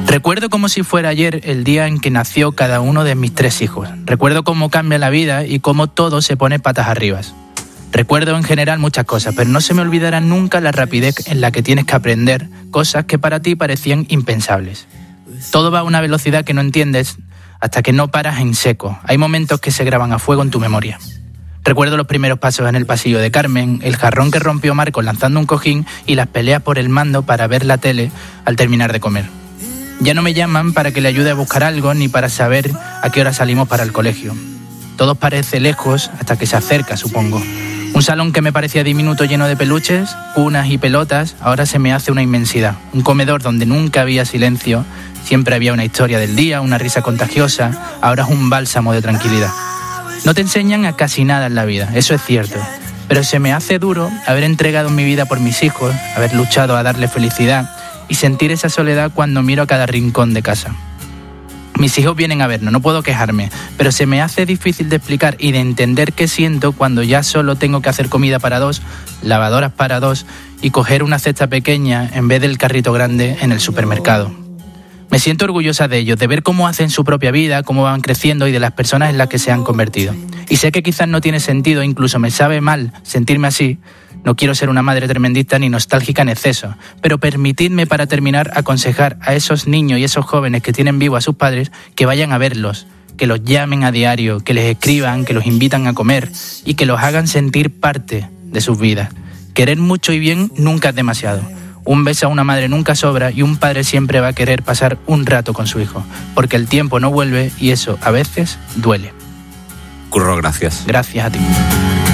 Recuerdo como si fuera ayer el día en que nació cada uno de mis 3 hijos. Recuerdo cómo cambia la vida y cómo todo se pone patas arriba. Recuerdo en general muchas cosas, pero no se me olvidará nunca la rapidez en la que tienes que aprender cosas que para ti parecían impensables. Todo va a una velocidad que no entiendes hasta que no paras en seco. Hay momentos que se graban a fuego en tu memoria. Recuerdo los primeros pasos en el pasillo de Carmen, el jarrón que rompió Marco lanzando un cojín y las peleas por el mando para ver la tele al terminar de comer. Ya no me llaman para que le ayude a buscar algo ni para saber a qué hora salimos para el colegio. Todo parece lejos hasta que se acerca, supongo. Un salón que me parecía diminuto lleno de peluches, cunas y pelotas, ahora se me hace una inmensidad. Un comedor donde nunca había silencio, siempre había una historia del día, una risa contagiosa, ahora es un bálsamo de tranquilidad. No te enseñan a casi nada en la vida, eso es cierto, pero se me hace duro haber entregado mi vida por mis hijos, haber luchado a darles felicidad y sentir esa soledad cuando miro a cada rincón de casa. Mis hijos vienen a vernos, no puedo quejarme, pero se me hace difícil de explicar y de entender qué siento cuando ya solo tengo que hacer comida para 2, lavadoras para 2 y coger una cesta pequeña en vez del carrito grande en el supermercado. Me siento orgullosa de ellos, de ver cómo hacen su propia vida, cómo van creciendo y de las personas en las que se han convertido. Y sé que quizás no tiene sentido, incluso me sabe mal sentirme así. No quiero ser una madre tremendista ni nostálgica en exceso, pero permitidme para terminar aconsejar a esos niños y esos jóvenes que tienen vivo a sus padres que vayan a verlos, que los llamen a diario, que les escriban, que los invitan a comer y que los hagan sentir parte de sus vidas. Querer mucho y bien nunca es demasiado. Un beso a una madre nunca sobra y un padre siempre va a querer pasar un rato con su hijo, porque el tiempo no vuelve y eso a veces duele. Curro, gracias. Gracias a ti.